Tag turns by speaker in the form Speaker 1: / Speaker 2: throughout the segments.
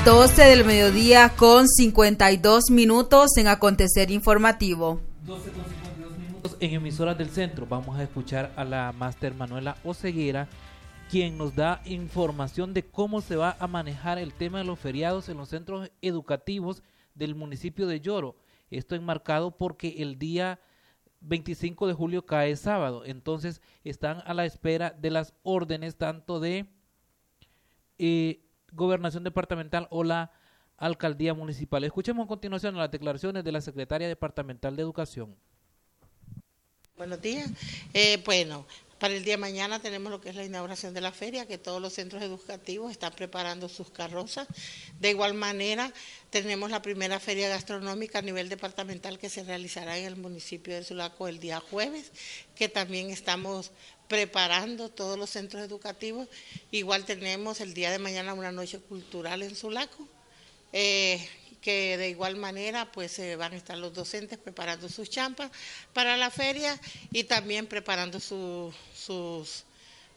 Speaker 1: 12 del mediodía con 52 minutos en Acontecer Informativo.
Speaker 2: 12 con 52 minutos en Emisoras del Centro. Vamos a escuchar a la máster Manuela Oseguera, quien nos da información de cómo se va a manejar el tema de los feriados en los centros educativos del municipio de Yoro. Esto enmarcado porque el día 25 de julio cae sábado, entonces están a la espera de las órdenes tanto de Gobernación Departamental o la Alcaldía Municipal. Escuchemos a continuación las declaraciones de la Secretaria Departamental de Educación.
Speaker 3: Buenos días. Para el día de mañana tenemos lo que es la inauguración de la feria, que todos los centros educativos están preparando sus carrozas. De igual manera, tenemos la primera feria gastronómica a nivel departamental que se realizará en el municipio de Sulaco el día jueves, que también estamos preparando todos los centros educativos. Igual tenemos el día de mañana una noche cultural en Sulaco, que de igual manera pues van a estar los docentes preparando sus champas para la feria y también preparando sus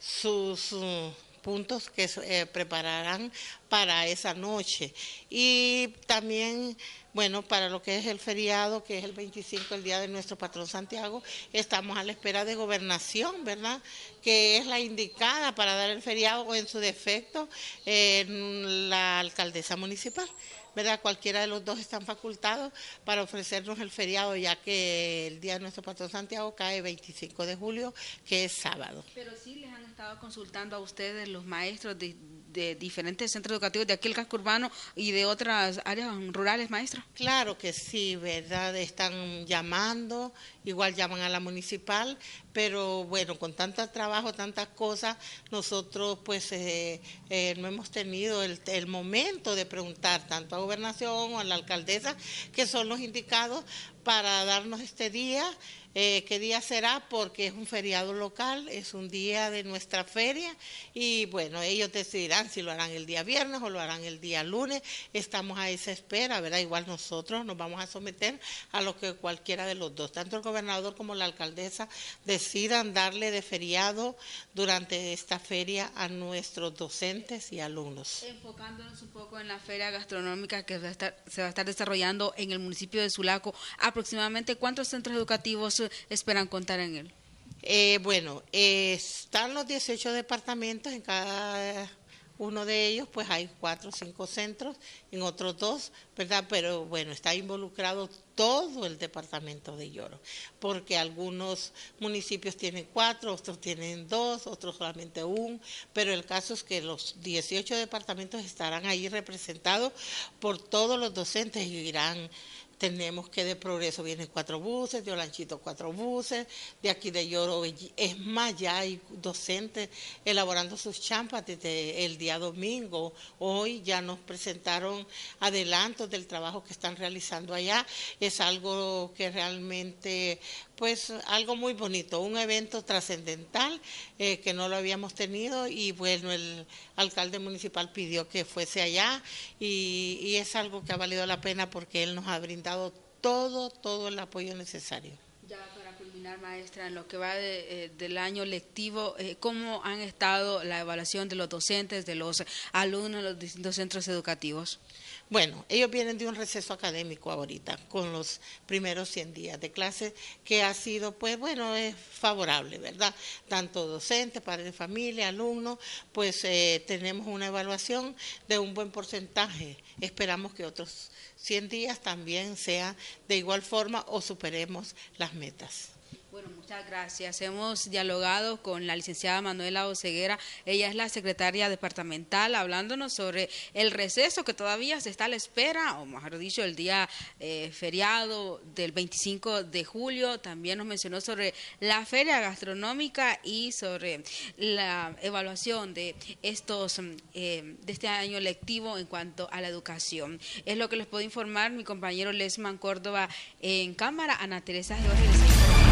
Speaker 3: puntos que prepararán para esa noche. Y también, bueno, para lo que es el feriado, que es el 25, el día de nuestro patrón Santiago, estamos a la espera de Gobernación, ¿verdad?, que es la indicada para dar el feriado, o en su defecto, la alcaldesa municipal, ¿verdad? Cualquiera de los dos están facultados para ofrecernos el feriado, ya que el día de nuestro patrón Santiago cae 25 de julio, que es sábado.
Speaker 4: Pero sí les han estado consultando a ustedes, los maestros de diferentes centros educativos de aquí el casco urbano y de otras áreas rurales, maestra.
Speaker 3: Claro que sí, ¿verdad? Están llamando, igual llaman a la municipal, pero bueno, con tanto trabajo, tantas cosas, nosotros pues no hemos tenido el momento de preguntar tanto a Gobernación o a la alcaldesa, que son los indicados para darnos este día. ¿Qué día será? Porque es un feriado local, es un día de nuestra feria y bueno, ellos decidirán si lo harán el día viernes o lo harán el día lunes. Estamos a esa espera, ¿verdad? Igual nosotros nos vamos a someter a lo que cualquiera de los dos, tanto el gobernador como la alcaldesa, decidan darle de feriado durante esta feria a nuestros docentes y alumnos.
Speaker 4: Enfocándonos un poco en la feria gastronómica que se va a estar desarrollando en el municipio de Sulaco, aproximadamente ¿cuántos centros educativos esperan contar en él?
Speaker 3: Están los 18 departamentos, en cada uno de ellos pues hay 4 o 5 centros, en otros 2, ¿verdad? Pero bueno, está involucrado todo el departamento de Yoro, porque algunos municipios tienen 4, otros tienen 2, otros solamente 1, pero el caso es que los 18 departamentos estarán ahí representados por todos los docentes y irán. Tenemos que de Progreso vienen 4 buses, de Olanchito 4 buses, de aquí de Yoro, es más, ya hay docentes elaborando sus champas desde el día domingo. Hoy ya nos presentaron adelantos del trabajo que están realizando allá. Es algo que realmente, pues, algo muy bonito, un evento trascendental que no lo habíamos tenido y bueno, el alcalde municipal pidió que fuese allá y es algo que ha valido la pena porque él nos ha brindado todo el apoyo necesario.
Speaker 4: Ya para culminar, maestra, en lo que va del año lectivo, ¿cómo han estado la evaluación de los docentes, de los alumnos de los distintos centros educativos?
Speaker 3: Bueno, ellos vienen de un receso académico ahorita, con los primeros 100 días de clase, que ha sido, pues bueno, es favorable, ¿verdad? Tanto docentes, padres de familia, alumnos, pues tenemos una evaluación de un buen porcentaje. Esperamos que otros 100 días también sea de igual forma o superemos las metas.
Speaker 4: Bueno, muchas gracias. Hemos dialogado con la licenciada Manuela Oseguera, ella es la secretaria departamental, hablándonos sobre el receso que todavía se está a la espera, o mejor dicho, el día feriado del 25 de julio. También nos mencionó sobre la feria gastronómica y sobre la evaluación de este año lectivo en cuanto a la educación. Es lo que les puedo informar mi compañero Lesman Córdoba en cámara, Ana Teresa George.